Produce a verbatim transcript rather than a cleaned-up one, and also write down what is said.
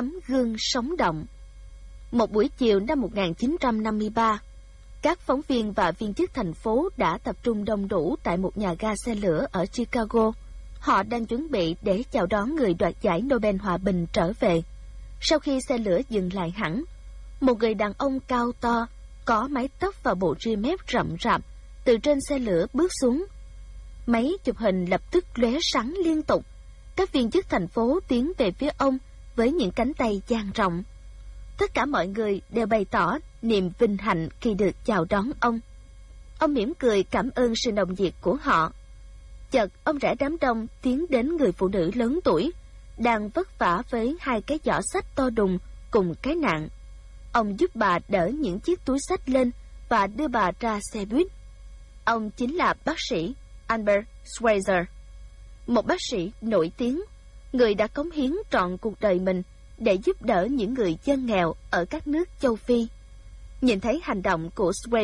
tấm gương sống động. Một buổi chiều năm một nghìn chín trăm năm mươi ba, các phóng viên và viên chức thành phố đã tập trung đông đủ tại một nhà ga xe lửa ở Chicago. Họ đang chuẩn bị để chào đón người đoạt giải Nobel Hòa bình trở về. Sau khi xe lửa dừng lại hẳn, một người đàn ông cao to, có mái tóc và bộ ria mép rậm rạp, từ trên xe lửa bước xuống. Máy chụp hình lập tức lóe sáng liên tục. Các viên chức thành phố tiến về phía ông với những cánh tay dang rộng. Tất cả mọi người đều bày tỏ niềm vinh hạnh khi được chào đón ông. Ông mỉm cười cảm ơn sự nồng nhiệt của họ. Chợt ông rẽ đám đông tiến đến người phụ nữ lớn tuổi, đang vất vả với hai cái giỏ xách to đùng cùng cái nạng. Ông giúp bà đỡ những chiếc túi xách lên và đưa bà ra xe buýt. Ông chính là bác sĩ Albert Schweitzer, một bác sĩ nổi tiếng, người đã cống hiến trọn cuộc đời mình để giúp đỡ những người dân nghèo ở các nước châu Phi. Nhìn thấy hành động của Schweitzer,